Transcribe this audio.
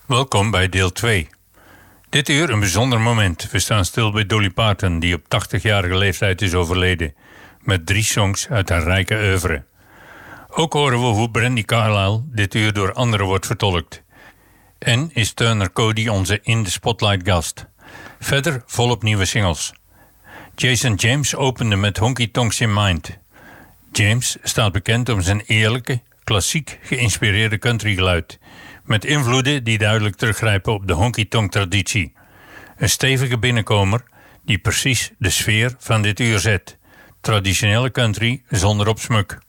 Welkom bij deel 2. Dit uur een bijzonder moment. We staan stil bij Dolly Parton, die op 80-jarige leeftijd is overleden, met 3 songs uit haar rijke oeuvre. Ook horen we hoe Brandi Carlile dit uur door anderen wordt vertolkt. En is Turner Cody onze In the Spotlight gast. Verder volop nieuwe singles. Jason James opende met Honky Tonks in Mind. James staat bekend om zijn eerlijke, klassiek geïnspireerde countrygeluid, met invloeden die duidelijk teruggrijpen op de honky-tonk traditie. Een stevige binnenkomer die precies de sfeer van dit uur zet. Traditionele country zonder opsmuk.